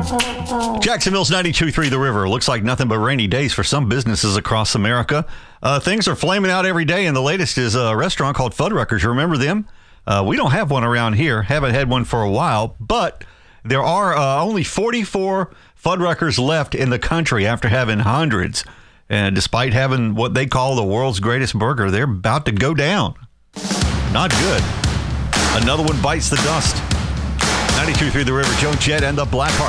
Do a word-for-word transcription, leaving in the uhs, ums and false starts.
Jacksonville's ninety-two point three The River. Looks like nothing but rainy days for some businesses across America. Uh, things are flaming out every day, and the latest is a restaurant called Fuddruckers. You remember them? Uh, we don't have one around here. Haven't had one for a while, but there are uh, only forty-four Fuddruckers left in the country after having hundreds. And despite having what they call the world's greatest burger, they're about to go down. Not good. Another one bites the dust. ninety-two point three The River, Joan Jett and the Blackheart.